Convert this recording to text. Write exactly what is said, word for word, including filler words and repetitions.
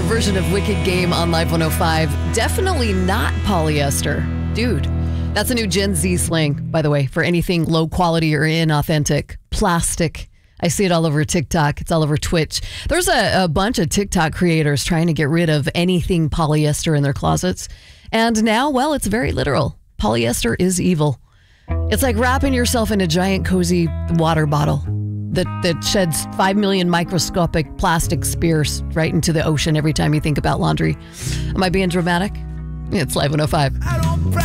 another version of Wicked Game on Live one oh five. Definitely not polyester. Dude, that's a new Gen Z slang, by the way, for anything low quality or inauthentic. Plastic. I see it all over TikTok. It's all over Twitch. There's a, a bunch of TikTok creators trying to get rid of anything polyester in their closets. And now, well, it's very literal. Polyester is evil. It's like wrapping yourself in a giant cozy water bottle that, that sheds five million microscopic plastic spears right into the ocean every time you think about laundry. Am I being dramatic? It's Live one oh five.